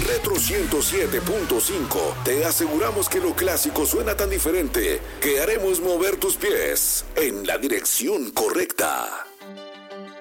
Retro 107.5 te aseguramos que lo clásico suena tan diferente que haremos mover tus pies en la dirección correcta.